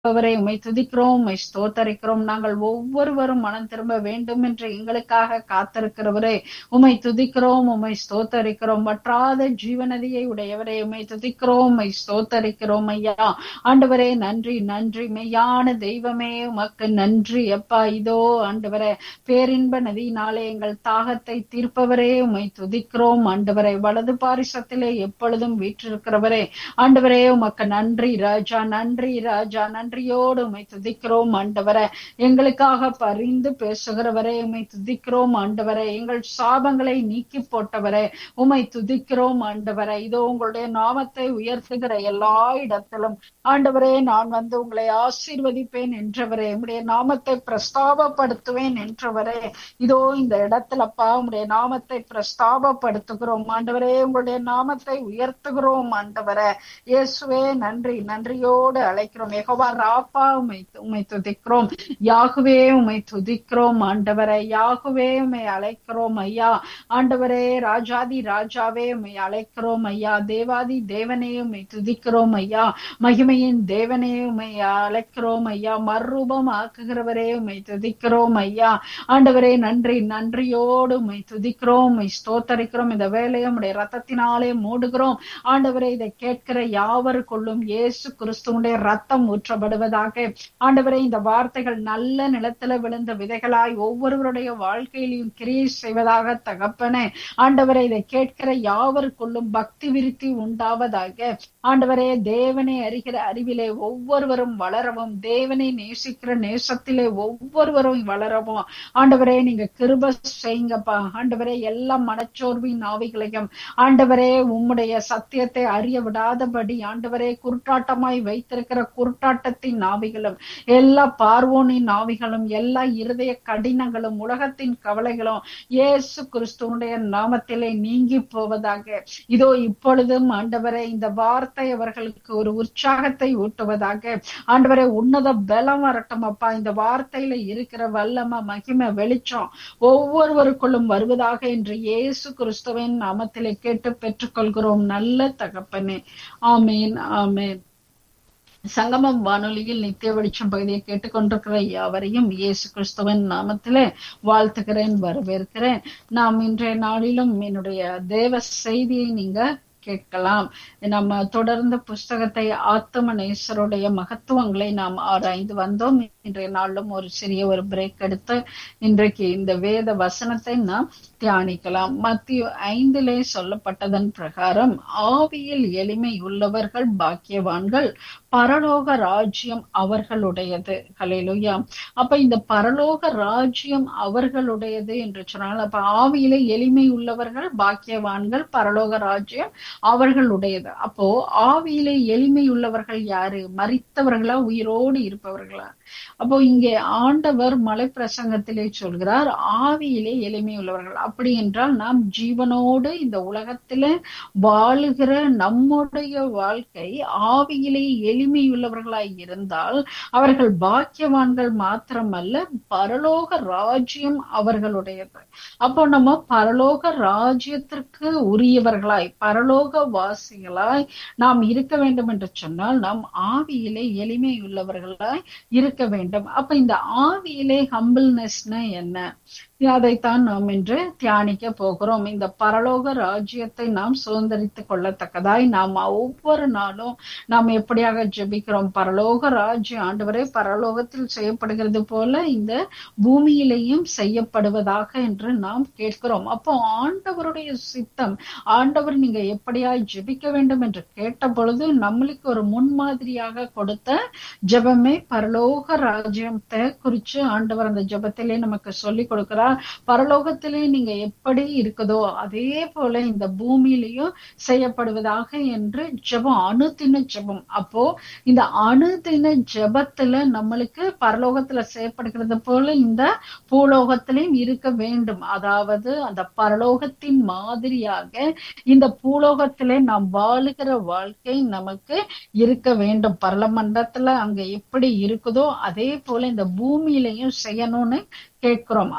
அவரை உம்மை துதிக்கிறோம், உம்மை ஸ்தோத்தரிக்கிறோம். நாங்கள் ஒவ்வொருவரும் மனம் திரும்ப வேண்டும் என்று எங்களுக்காக காத்திருக்கிறவரே உம்மை துதிக்கிறோம், உம்மை ஸ்தோத்தரிக்கிறோம். வற்றாத ஜீவநதியை உடையவரே உம்மை துதிக்கிறோம், உம்மை ஸ்தோத்தரிக்கிறோம் ஐயா. ஆண்டவரே நன்றி நன்றி, மெய்யான தெய்வமே உமக்கு நன்றி அப்பா. இதோ ஆண்டவரே பேரின்ப நதியினாலே எங்கள் தாகத்தை தீர்ப்பவரே உம்மை துதிக்கிறோம். ஆண்டவரே வலது பாரிசத்திலே எப்பொழுதும் வீற்றிருக்கிறவரே ஆண்டவரே உமக்கு நன்றி ராஜா, நன்றி ராஜா. நன்றியோடு உம்மை துதிக்கிறோம் ஆண்டவரே. எங்களுக்காக பரிந்து பேசுகிறவரே உம்மை துதிக்கிறோம் ஆண்டவரே. எங்கள் சாபங்களை நீக்கி போட்டவரே உம்மை துதிக்கிறோம் ஆண்டவரே. இதோ உங்களுடைய நாமத்தை உயர்த்துகிற எல்லா இடத்திலும் ஆண்டவரே நான் வந்து உங்களை ஆசீர்வதிப்பேன் என்றவரே, உம்முடைய நாமத்தை பிரஸ்தாபப்படுத்துவேன் என்றவரே. இதோ இந்த இடத்துலப்பா உம்முடைய நாமத்தை பிரஸ்தாபப்படுத்துகிறோம் ஆண்டவரே. உங்களுடைய நாமத்தை உயர்த்துகிறோம் ஆண்டவரே. இயேசுவே நன்றி, நன்றியோடு அழைக்கிறோம். யெகோவா ராப்பா உம்மை துதிக்கிறோம். யாகுவே உம்மை துதிக்கிறோம் ஆண்டவரே. யாகுவே உம்மை அழைக்கிறோம் ஐயா. ஆண்டவரே ராஜாதி ராஜாவே உம்மை அழைக்கிறோம் ஐயா. தேவாதி தேவனே உம்மை துதிக்கிறோம் ஐயா. மகிமையின் தேவனே உம்மை அழைக்கிறோம் ஐயா. மறுரூபம் ஆக்குகிறவரே உம்மை துதிக்கிறோம் ஐயா. ஆண்டவரே நன்றி, நன்றியோடு உம்மை துதிக்கிறோம், உம்மை ஸ்தோத்தரிக்கிறோம். இந்த வேலையை உம்முடைய ரத்தத்தினாலே மூடுகிறோம் ஆண்டவரே. இதை கேட்கிற யாவருக்குள்ளும் இயேசு கிறிஸ்துவுடைய ரத்தம் ஊற்றப்படுவதாக. ஆண்டவரே இந்த வார்த்தைகள் நல்ல நிலத்துல விழுந்த விதைகளாய் ஒவ்வொருவருடைய வாழ்க்கையிலும் கிரியை செய்வதாக தகப்பனே. ஆண்டவரே இதை கேட்கிற யாவருக்குள்ளும் பக்தி விருத்தி உண்டாவதாக. ஆண்டவரே தேவனை அறிகிற அறிவிலே ஒவ்வொருவரும் வளரவும், தேவனை நேசிக்கிற நேசத்திலே ஒவ்வொருவரும் வளரவும் ஆண்டவரே நீங்க கிருபை செய்யுங்கப்பா. ஆண்டவரே எல்லா மனச்சோர்வின் ஆவிகளையும் ஆண்டவரே உம்முடைய சத்தியத்தை அறிய விடாதபடி ஆண்டவரே குருட்டாட்டமாய் வைத்திருக்கிற குருட்டாட்டத்தின் ஆவிகளும், எல்லா பார்வோனின் ஆவிகளும், எல்லா இருதய கடினங்களும், உலகத்தின் கவலைகளும் இயேசு கிறிஸ்துவனுடைய நாமத்திலே நீங்கி போவதாக. இதோ இப்பொழுதும் ஆண்டவரே இந்த வார்த்தை அவர்களுக்கு ஒரு உற்சாகத்தை ஊட்டுவதாக. ஆண்டவரே உன்னத பலம் வரட்டும் அப்பா. இந்த வார்த்தையில இருக்கிற வல்லம, மகிமை, வெளிச்சம் ஒவ்வொருவருக்குள்ளும் வருவதாக என்று இயேசு கிறிஸ்துவின் நாமத்திலே கேட்டு பெற்றுக்கொள்கிறோம் நல்ல தகப்பனே. ஆமேன், ஆமேன். சங்கமம் வானொலியில் நித்திய வெளிச்சம் பகுதியை கேட்டுக்கொண்டிருக்கிற யாவரையும் இயேசு கிறிஸ்துவின் நாமத்திலே வாழ்த்துகிறேன், வரவேற்கிறேன். நாம் இன்றைய நாளிலும் என்னுடைய தேவ செய்தியை நீங்க கேட்கலாம். நம்ம தொடர்ந்து புஸ்தகத்தை ஆத்ம நேசருடைய மகத்துவங்களை நாம் ஆராய்ந்து வந்தோம். இன்றைய நாளிலும் ஒரு சிறிய ஒரு பிரேக் எடுத்து இன்றைக்கு இந்த வேத வசனத்தை நாம் தியானிக்கலாம். மத்திய 5 சொல்லப்பட்டதன் பிரகாரம் ஆவியில் எளிமை உள்ளவர்கள் பாக்கியவான்கள், பரலோக ராஜ்யம் அவர்களுடையது. ஹல்லேலூயா. அப்ப இந்த பரலோக ராஜ்யம் அவர்களுடையது என்று சொன்னால், அப்ப ஆவியிலே எளிமை உள்ளவர்கள் பாக்கியவான்கள், பரலோக ராஜ்யம் அவர்களுடையது. அப்போ ஆவியிலே எளிமை உள்ளவர்கள் யாரு? மரித்தவர்களா, உயிரோடு இருப்பவர்களா? அப்போ இங்கே ஆண்டவர் மலை பிரசங்கத்திலே சொல்கிறார் ஆவியிலே எளிமை உள்ளவர்கள். அப்படி என்றால் நாம் ஜீவனோடு இந்த உலகத்தில வாழுகிற நம்முடைய வாழ்க்கை ஆவியிலே எளிமையுள்ளவர்களாய் இருந்தால் அவர்கள் பாக்கியவான்கள் மாத்திரமல்ல, பரலோக ராஜ்யம் அவர்களுடையது. அப்போ நம்ம பரலோக ராஜ்யத்திற்கு உரியவர்களாய், பரலோக வாசிகளாய் நாம் இருக்க வேண்டும் என்று சொன்னால் நாம் ஆவியிலே எளிமை உள்ளவர்களாய் இருக்க வேண்டும். அப்ப இந்த ஆவியிலே ஹம்பிள்னஸ்னா என்ன? அதைத்தான் நாம் இன்று தியானிக்க போகிறோம். இந்த பரலோக ராஜ்யத்தை நாம் சுதந்திரித்துக் கொள்ளத்தக்கதாய் நாம் ஒவ்வொரு நாளும் நாம் எப்படியாக ஜெபிக்கிறோம்? பரலோக ராஜ்யம் ஆண்டவரே பரலோகத்தில் செய்யப்படுகிறது போல இந்த பூமியிலேயும் செய்யப்படுவதாக என்று நாம் கேட்கிறோம். அப்போ ஆண்டவருடைய சித்தம், ஆண்டவர் நீங்க எப்படியா ஜெபிக்க வேண்டும் என்று கேட்ட பொழுது நம்மளுக்கு ஒரு முன்மாதிரியாக கொடுத்த ஜெபமே பரலோக ராஜ்யத்தை குறிச்சு ஆண்டவர் அந்த ஜெபத்திலே நமக்கு சொல்லி கொடுக்கிறார். பரலோகத்திலே நீங்க எப்படி இருக்குதோ அதே போல இந்த பூமியிலையும் செய்யப்படுவதாக என்று ஜெபம், அனுதின ஜெபம். அப்போ இந்த அனுதின ஜெபத்துல நம்மளுக்கு பரலோகத்துல செய்யப்படுகிறது போல இந்த பூலோகத்திலையும் இருக்க வேண்டும். அதாவது அந்த பரலோகத்தின் மாதிரியாக இந்த பூலோகத்திலே நாம் வாழுகிற வாழ்க்கை நமக்கு இருக்க வேண்டும். பரலமண்டலத்துல அங்க எப்படி இருக்குதோ அதே போல இந்த பூமியிலையும் செய்யணும்னு கேட்கிறோம். அப்ப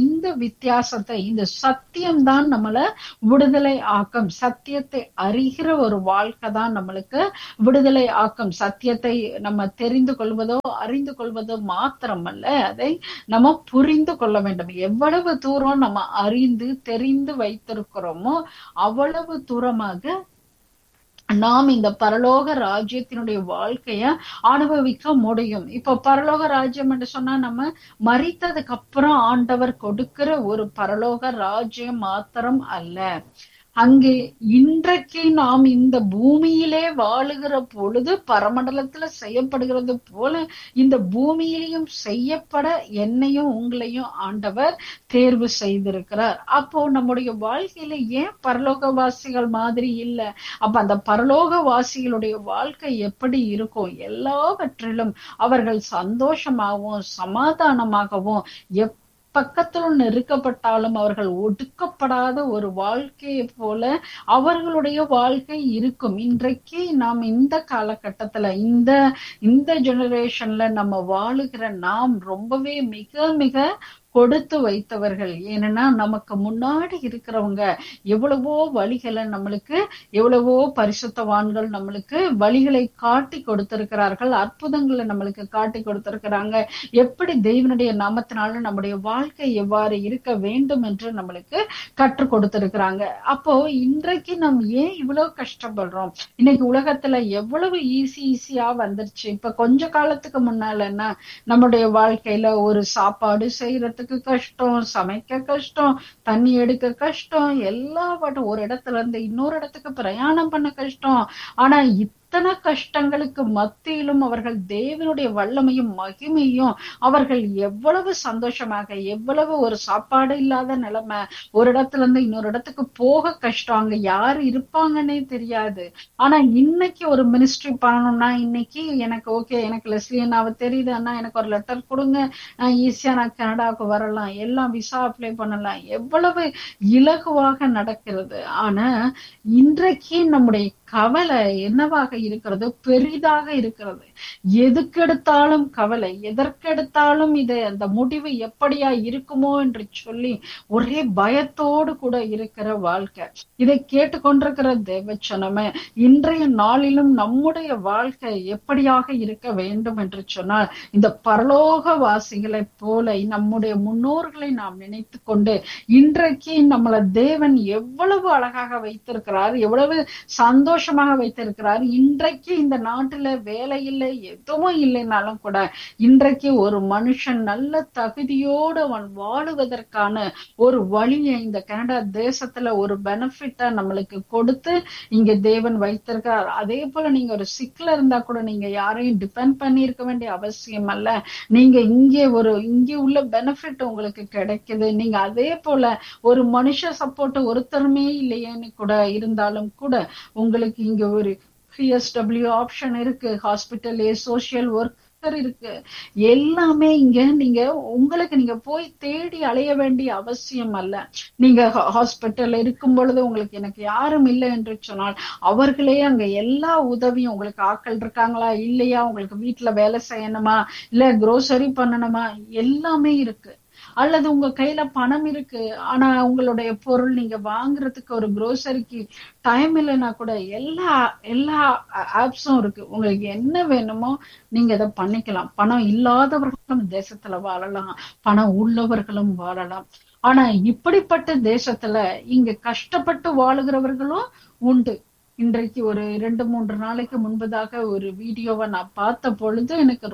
இந்த வித்தியாசத்தை, இந்த சத்தியம்தான் நம்மள விடுதலை ஆக்கும். சத்தியத்தை அறிகிற ஒரு வாழ்க்கை தான் நம்மளுக்கு விடுதலை ஆக்கும். சத்தியத்தை நம்ம தெரிந்து கொள்வதோ அறிந்து கொள்வதோ மாத்திரமல்ல, அதை நம்ம புரிந்து கொள்ள வேண்டும். எவ்வளவு தூரம் நம்ம அறிந்து தெரிந்து வைத்திருக்கிறோமோ அவ்வளவு தூரமாக நாம் இந்த பரலோக ராஜ்யத்தினுடைய வாழ்க்கைய அனுபவிக்க முடியும். இப்ப பரலோக ராஜ்யம் என்று சொன்னா நம்ம மரித்ததுக்கு அப்புறம் ஆண்டவர் கொடுக்கிற ஒரு பரலோக ராஜ்யம் மாத்திரம் அல்ல. அங்கே இன்றைக்கு நாம் இந்த பூமியிலே வாழுகிற பொழுது பரமண்டலத்துல செய்யப்படுகிறது போல இந்த பூமியிலையும் செய்யப்பட என்னையும் உங்களையும் ஆண்டவர் தேர்வு செய்திருக்கிறார். அப்போ நம்முடைய வாழ்க்கையில ஏன் பரலோகவாசிகள் மாதிரி இல்லை? அப்ப அந்த பரலோகவாசிகளுடைய வாழ்க்கை எப்படி இருக்கும்? எல்லாவற்றிலும் அவர்கள் சந்தோஷமாகவும் சமாதானமாகவும் பக்கத்தில் நெருக்கப்பட்டாலும் அவர்கள் ஒடுக்கப்படாத ஒரு வாழ்க்கையை போல அவர்களுடைய வாழ்க்கை இருக்கும். இன்றைக்கு நாம் இந்த காலகட்டத்துல இந்த ஜெனரேஷன்ல நம்ம வாழுகிற நாம் ரொம்பவே மிக மிக கொடுத்து வைத்தவர்கள். ஏன்னா நமக்கு முன்னாடி இருக்கிறவங்க எவ்வளவோ வழிகளை நம்மளுக்கு, எவ்வளவோ பரிசுத்தவான்கள் நம்மளுக்கு வழிகளை காட்டி கொடுத்திருக்கிறார்கள், அற்புதங்களை நம்மளுக்கு காட்டி கொடுத்திருக்கிறாங்க. எப்படி தேவனுடைய நாமத்தினால நம்முடைய வாழ்க்கை எவ்வாறு இருக்க வேண்டும் என்று நம்மளுக்கு கற்றுக் கொடுத்திருக்கிறாங்க. அப்போ இன்றைக்கு நம்ம ஏன் இவ்வளவு கஷ்டப்படுறோம்? இன்னைக்கு உலகத்துல எவ்வளவு ஈஸியா வந்துருச்சு. இப்ப கொஞ்ச காலத்துக்கு முன்னால என்ன, நம்முடைய வாழ்க்கையில ஒரு சாப்பாடு செய்யறதுக்கு கஷ்டம், சமைக்க கஷ்டம், தண்ணி எடுக்க கஷ்டம், எல்லாவற்றும் ஒரு இடத்துல இருந்து இன்னொரு இடத்துக்கு பிரயாணம் பண்ண கஷ்டம். ஆனா இத்தனை கஷ்டங்களுக்கு மத்தியிலும் அவர்கள் தேவனுடைய வல்லமையும் மகிமையும் அவர்கள் எவ்வளவு சந்தோஷமாக, எவ்வளவு ஒரு சாப்பாடு இல்லாத நிலைமை, ஒரு இடத்துல இருந்து இன்னொரு இடத்துக்கு போக கஷ்டம், அங்க யாரு இருப்பாங்கன்னே தெரியாது. ஆனா இன்னைக்கு ஒரு மினிஸ்ட்ரி பண்ணணும்னா இன்னைக்கு எனக்கு ஓகே, எனக்கு லெஸ்லியனாவை தெரியுது அண்ணா, எனக்கு ஒரு லெட்டர் கொடுங்க, ஈஸியா நான் கனடாவுக்கு வரலாம், எல்லாம் விசா அப்ளை பண்ணலாம், எவ்வளவு இலகுவாக நடக்கிறது. ஆனா இன்றைக்கு நம்முடைய கவலை என்னவாக இருக்கிறது? பெரிதாக இருக்கிறது. எதுக்கெடுத்தாலும் கவலை, எதற்கெடுத்தாலும் அந்த முடிவு எப்படியா இருக்குமோ என்று சொல்லி ஒரே பயத்தோடு கூட இருக்கிற வாழ்க்கை. இதை கேட்டுக்கொண்டிருக்கிற தேவச்சனமே, இன்றைய நாளிலும் நம்முடைய வாழ்க்கை எப்படியாக இருக்க வேண்டும் என்று சொன்னால் இந்த பரலோக வாசிகளை போல நம்முடைய முன்னோர்களை நாம் நினைத்து கொண்டு இன்றைக்கு நம்மள தேவன் எவ்வளவு அழகாக வைத்திருக்கிறார், எவ்வளவு சந்தோஷமாக வைத்திருக்கிறார். இன்றைக்கு இந்த நாட்டுல வேலை இல்லை, எதுவும் இல்லைனாலும் கூட இன்றைக்கு ஒரு மனுஷன் நல்ல தகுதியோடு அவன் வாழுவதற்கான ஒரு வழியை இந்த கனடா தேசத்துல ஒரு பெனிஃபிட்டா நம்மளுக்கு கொடுத்து இங்க தேவன் வைத்திருக்கிறார். அதே போல நீங்க ஒரு சிக்கல இருந்தா கூட நீங்க யாரையும் டிபெண்ட் பண்ணி இருக்க வேண்டிய அவசியம் அல்ல. நீங்க இங்கே உள்ள பெனிஃபிட் உங்களுக்கு கிடைக்குது. நீங்க அதே போல ஒரு மனுஷ சப்போர்ட் ஒருத்தருமே இல்லையேன்னு கூட இருந்தாலும் கூட உங்களுக்கு இங்க ஒரு PSW ஆப்ஷன் இருக்கு, ஹாஸ்பிட்டல் சோசியல் ஒர்க்கர் இருக்கு, எல்லாமே இங்க நீங்க போய் தேடி அலைய வேண்டிய அவசியம் அல்ல. நீங்க ஹாஸ்பிட்டல் இருக்கும் பொழுது உங்களுக்கு எனக்கு யாரும் இல்லை என்று சொன்னால் அவர்களே அங்க எல்லா உதவியும், உங்களுக்கு ஆட்கள் இருக்காங்களா இல்லையா, உங்களுக்கு வீட்டுல வேலை செய்யணுமா இல்ல குரோசரி பண்ணணுமா, எல்லாமே இருக்கு. அல்லது உங்க கையில பணம் இருக்கு, ஆனா உங்களுடைய பொருள் நீங்க வாங்குறதுக்கு ஒரு குரோசரிக்கு டைம் இல்லைன்னா கூட எல்லா ஆப்ஸும் இருக்கு. உங்களுக்கு என்ன வேணுமோ நீங்க இதை பண்ணிக்கலாம். பணம் இல்லாதவர்களும் தேசத்துல வாழலாம், பணம் உள்ளவர்களும் வாழலாம். ஆனா இப்படிப்பட்ட தேசத்துல இங்க கஷ்டப்பட்டு வாழுகிறவர்களும் உண்டு. இன்றைக்கு ஒரு 2-3 நாளைக்கு முன்பதாக ஒரு வீடியோவை நான் பார்த்த பொழுது எனக்கு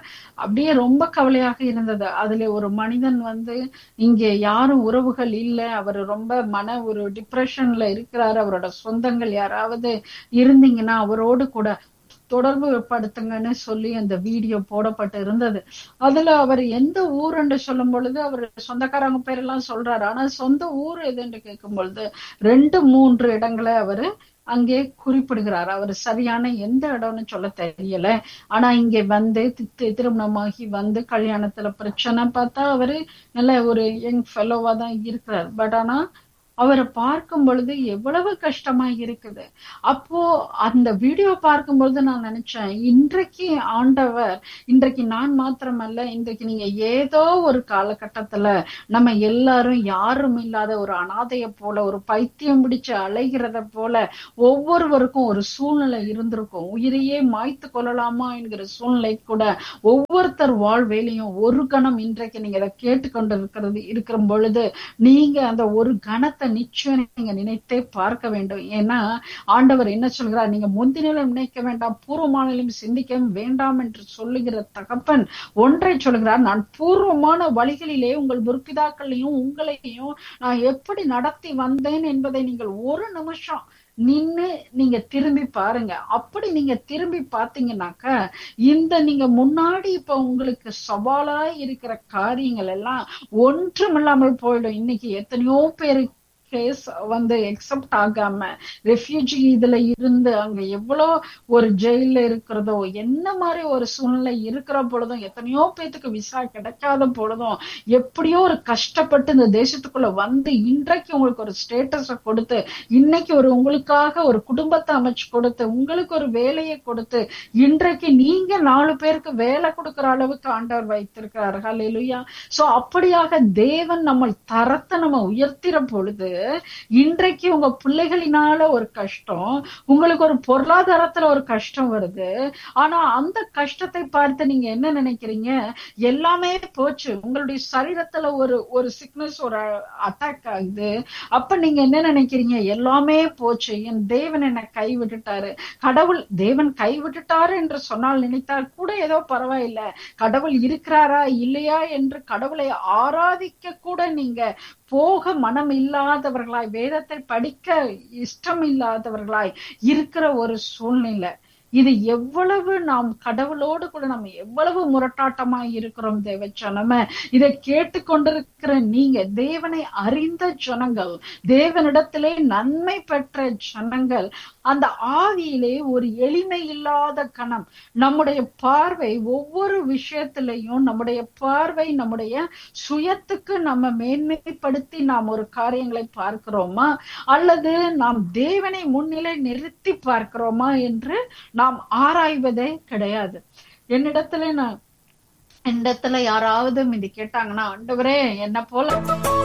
ரொம்ப கவலையாக இருந்தது. அதுல ஒரு மனிதன் இங்க யாரும் உறவுகள் இல்லை, அவர் ரொம்ப ஒரு டிப்ரெஷன்ல இருக்கிறாரு, அவரோட சொந்தங்கள் யாராவது இருந்தீங்கன்னா அவரோடு கூட தொடர்பு படுத்துங்கன்னு சொல்லி அந்த வீடியோ போடப்பட்டு இருந்தது. அதுல அவர் எந்த ஊர் என்று சொல்லும் பொழுது அவர் சொந்தக்காரங்க பேரெல்லாம் சொல்றாரு. ஆனா சொந்த ஊர் எது என்று கேட்கும் பொழுது 2-3 இடங்களை அவரு அங்கே குறிப்பிடுகிறார். அவர் சரியான எந்த இடம்னு சொல்ல தெரியல. ஆனா இங்க திருமணமாகி கல்யாணத்துல பிரச்சனை பார்த்தா அவரு நல்ல ஒரு யங் ஃபெலோவா தான் இருக்கிறார். பட் ஆனா அவரை பார்க்கும் பொழுது எவ்வளவு கஷ்டமா இருக்குது. அப்போ அந்த வீடியோ பார்க்கும் பொழுது நான் நினைச்சேன், இன்றைக்கு நான் மாத்திரமல்ல, இன்றைக்கு நீங்க ஏதோ ஒரு காலகட்டத்துல நம்ம எல்லாரும் யாரும் இல்லாத ஒரு அனாதைய போல, ஒரு பைத்தியம் பிடிச்சு அலைகிறத போல ஒவ்வொருவருக்கும் ஒரு சூழ்நிலை இருந்திருக்கும். உயிரையே மாய்த்து கொள்ளலாமா என்கிற சூழ்நிலை கூட ஒவ்வொருத்தர் வாழ்வேலையும் ஒரு கணம் இன்றைக்கு நீங்க இதை கேட்டுக்கொண்டு இருக்கிற பொழுது நீங்க அந்த ஒரு கணத்தை நிச்சயம் நீங்க நினைத்தே பார்க்க வேண்டும். ஏன்னா ஆண்டவர் என்ன சொல்கிறார், நீங்க முந்தினிலும் நினைக்க வேண்டாம், பூர்வமானிலும் சிந்திக்கவும் வேண்டாம் என்று சொல்லுகிற தகப்பன் ஒன்றை சொல்கிறார், நான் பூர்வமான வழிகளிலே உங்கள் முற்பிதாக்களையும் உங்களையும் நான் எப்படி நடத்தி வந்தேன் என்பதை நீங்கள் ஒரு நிமிஷம் நின்னு நீங்க திரும்பி பாருங்க. அப்படி நீங்க திரும்பி பாத்தீங்கன்னாக்க நீங்க முன்னாடி இப்ப உங்களுக்கு சவாலா இருக்கிற காரியங்கள் எல்லாம் ஒன்றுமில்லாமல் போயிடும். இன்னைக்கு எத்தனையோ பேருக்கு கேஸ் எக்ஸப்ட் ஆகாம ரெஃப்யூஜி இதுல இருந்து அங்க எவ்வளோ ஒரு ஜெயில இருக்கிறதோ, என்ன மாதிரி ஒரு சூழ்நிலை இருக்கிற பொழுதும், எத்தனையோ பேத்துக்கு விசா கிடைக்காத பொழுதும், எப்படியோ ஒரு கஷ்டப்பட்டு இந்த தேசத்துக்குள்ள இன்றைக்கு உங்களுக்கு ஒரு ஸ்டேட்டஸ கொடுத்து, இன்னைக்கு உங்களுக்காக ஒரு குடும்பத்தை அமைச்சு கொடுத்து, உங்களுக்கு ஒரு வேலையை கொடுத்து, இன்றைக்கு நீங்க 4 பேருக்கு வேலை கொடுக்கிற அளவுக்கு ஆண்டவர் வைத்திருக்கிறார். ஹல்லேலூயா. சோ அப்படியாக தேவன் நம்ம தரத்தை நம்ம உயர்த்திற பொழுது இன்றைக்கு உங்க பிள்ளைகளினால ஒரு கஷ்டம், உங்களுக்கு ஒரு பொருளாதாரத்துல ஒரு கஷ்டம் வருது. ஆனா அந்த கஷ்டத்தை பார்த்து நீங்க என்ன நினைக்கிறீங்க, எல்லாமே போச்சு, உங்களுடைய சரீரத்துல ஒரு சிக்னஸ், ஒரு அட்டாக் ஆகுது. அப்ப நீங்க என்ன நினைக்கிறீங்க, எல்லாமே போச்சு, என் தேவன் என்னை கைவிட்டுட்டாரு. தேவன் கைவிட்டுட்டாரு என்று சொன்னால் நினைத்தால் கூட ஏதோ பரவாயில்லை, கடவுள் இருக்கிறாரா இல்லையா என்று கடவுளை ஆராதிக்க கூட நீங்க போக மனம் இல்லாதவர்களாய், வேதத்தை படிக்க இஷ்டம் இல்லாதவர்களாய் இருக்கிற ஒரு சூழ்நிலை. இது எவ்வளவு நாம் கடவுளோடு கூட நம்ம எவ்வளவு முரட்டாட்டமாய் இருக்கிறோம் தேவச்சனமே. இதை கேட்டுக்கொண்டிருக்கிற நீங்க தேவனை அறிந்த ஜனங்கள், தேவனிடத்திலே நன்மை பெற்ற ஜனங்கள், அந்த ஆவியிலே ஒரு எளிமை இல்லாத கணம். நம்முடைய பார்வை ஒவ்வொரு விஷயத்திலையும், நம்முடைய பார்வை நம்முடைய சுயத்துக்கு நம்ம மேன்மைப்படுத்தி நாம் ஒரு காரியங்களை பார்க்கிறோமா, அல்லது நாம் தேவனை முன்னிலை நிறுத்தி பார்க்கிறோமா என்று நாம் ஆராய்வதே கிடையாது. என்னிடத்துல யாராவது இது கேட்டாங்கன்னா, ஆண்டவரே என்ன போல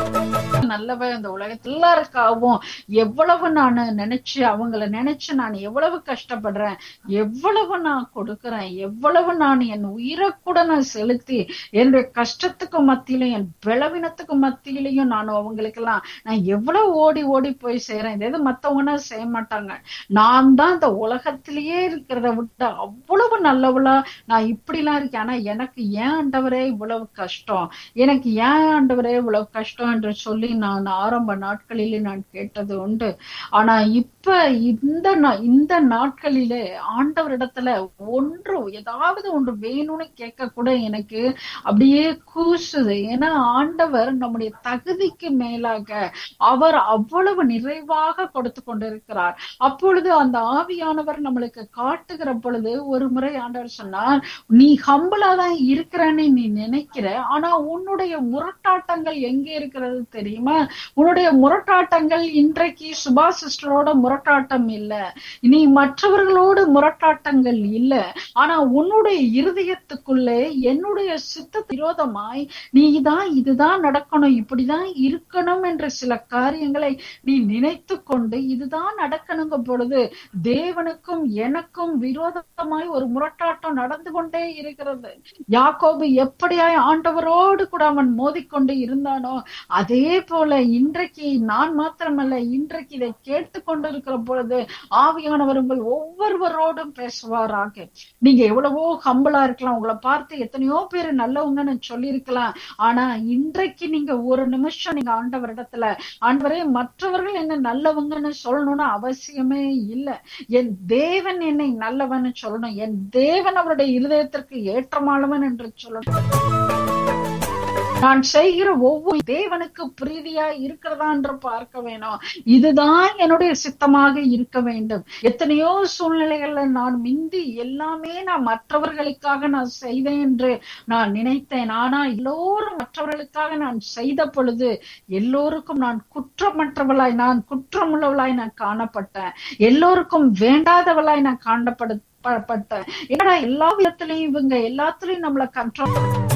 நல்லவ இந்த உலகத்துல எல்லாருக்காகவும் எவ்வளவு நான் நினைச்சு நான் எவ்வளவு கஷ்டப்படுறேன், எவ்வளவு நான் கொடுக்கறேன், எவ்வளவு நான் என் உயிரை கூட நான் செலுத்தி என்னுடைய கஷ்டத்துக்கு மத்தியிலும் என் பலவீனத்துக்கு மத்தியிலையும் நான் அவங்களுக்கெல்லாம் நான் எவ்வளவு ஓடி ஓடி போய் செய்யறேன். இது மத்தவங்கன்னா செய்ய மாட்டாங்க. நான் தான் இந்த உலகத்திலேயே இருக்கிறத விட்டு அவ்வளவு நல்லவளா நான் இப்படி எல்லாம் இருக்கேன். ஆனா எனக்கு ஏன் ஆண்டவரே இவ்வளவு கஷ்டம், எனக்கு ஏன் ஆண்டவரே இவ்வளவு கஷ்டம் என்று சொல்லி நான் ஆரம்ப நாட்களிலே நான் கேட்டது உண்டு. ஆனா இப்ப இந்த நாட்களிலே ஆண்டவரிடத்துல ஏதாவது ஒன்று வேணும்னு கேட்க கூட எனக்கு அப்படியே கூசுது. ஏன்னா ஆண்டவர் நம்முடைய தகுதிக்கு மேலாக அவர் அவ்வளவு நிறைவாக கொடுத்து கொண்டிருக்கிறார். அப்பொழுது அந்த ஆவியானவர் நம்மளுக்கு காட்டுகிற பொழுது ஒரு முறை ஆண்டவர் சொன்னார், நீ ஹம்பிளாதான் இருக்கிறன்னு நீ நினைக்கிற, ஆனா உன்னுடைய முரட்டாட்டங்கள் எங்க இருக்கிறது தெரியுமா? உன்னுடைய முரட்டாட்டங்கள் இன்றைக்கு சுபா சிஸ்டரோட முரட்டாட்டம் இல்ல, நீ மற்றவர்களோடு முரட்டாட்டங்கள் இல்ல, ஆனா உன்னுடைய இருதயத்துக்குள்ளே என்னுடைய சித்த விரோதமாய் இதுதான் நடக்கணும், இப்படிதான் இருக்கணும் என்ற சில காரியங்களை நீ நினைத்து கொண்டு இதுதான் நடக்கணுங்க பொழுது தேவனுக்கும் எனக்கும் விரோதமாய் ஒரு முரட்டாட்டம் நடந்து கொண்டே இருக்கிறது. யாக்கோபு எப்படியாய் ஆண்டவரோடு கூட அவன் மோதிக்கொண்டு இருந்தானோ, அதே போல இன்றைக்கு நான் மாத்திரமல்ல, இன்றைக்கு இதை கேட்டுக்கொண்டு இருக்கிற பொழுது ஆவியானவர் உங்கள் ஒவ்வொருவரோடும் பேசுவாராக. நீங்க எவ்வளவோ ஹம்பிளா இருக்கலாம், உங்களை பார்த்து எத்தனையோ பேரு நல்லவங்கன்னு சொல்லி இருக்கலாம். ஆனா இன்றைக்கு நீங்க ஒரு நிமிஷம் நீங்க ஆண்டவரிடத்துல, ஆண்டவரே மற்றவர்கள் என்ன நல்லவங்கன்னு சொல்லணும்னு அவசியமே இல்லை, என் தேவன் என்னை நல்லவன்னு சொல்லணும், என் தேவன் அவருடைய இருதயத்திற்கு ஏற்றமானவன் என்று சொல்லணும். நான் செய்கிற ஒவ்வொரு தேவனுக்கு பிரீதியா இருக்கிறதா என்று பார்க்க வேணும். இதுதான் என்னுடைய சித்தமாக இருக்க வேண்டும். எத்தனையோ சூழ்நிலைகள்ல நான் மிந்தி எல்லாமே நான் மற்றவர்களுக்காக நான் செய்தேன் என்று நான் நினைத்தேன். ஆனா எல்லோரும் மற்றவர்களுக்காக நான் செய்த பொழுது எல்லோருக்கும் நான் குற்றமற்றவளாய், நான் குற்றமுள்ளவளாய் நான் காணப்பட்டேன். எல்லோருக்கும் வேண்டாதவளாய் நான் காணப்பட்டேன். என்னடா எல்லா விதத்திலையும் இவங்க எல்லாத்துலயும் நம்மளை கண்ட்ரோல்